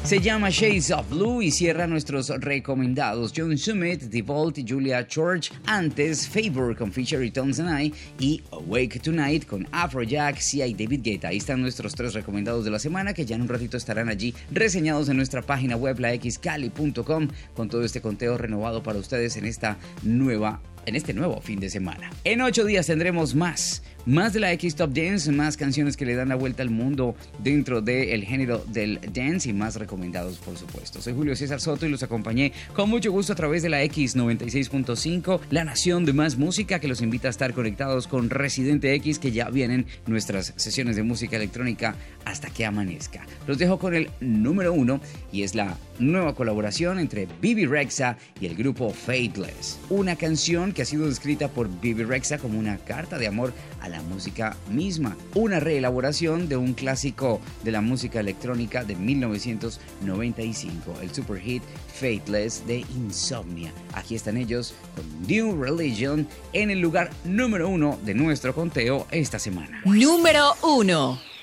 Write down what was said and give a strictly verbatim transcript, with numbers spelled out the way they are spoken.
Se llama Shades of Blue y cierra nuestros recomendados. John Summit, The Vault y Julia George. Antes, Favor con Fisher y Tones and I. Y Awake Tonight con Afrojack, Sia y David Guetta. Ahí están nuestros tres recomendados de la semana que ya en un ratito estarán allí reseñados en nuestra página web la x cali punto com con todo este conteo renovado para ustedes en esta nueva en este nuevo fin de semana. En ocho días tendremos más, más de la X Top Dance, más canciones que le dan la vuelta al mundo dentro del género del dance y más recomendados, por supuesto. Soy Julio César Soto y los acompañé con mucho gusto a través de la X noventa y seis punto cinco, la nación de más música que los invita a estar conectados con Residente X, que ya vienen nuestras sesiones de música electrónica hasta que amanezca. Los dejo con el número uno y es la nueva colaboración entre Bebe Rexha y el grupo Faithless. Una canción que ha sido descrita por Bebe Rexha como una carta de amor a la música misma. Una reelaboración de un clásico de la música electrónica de mil novecientos noventa y cinco, el super hit Faithless de Insomnia. Aquí están ellos con New Religion en el lugar número uno de nuestro conteo esta semana. Número uno.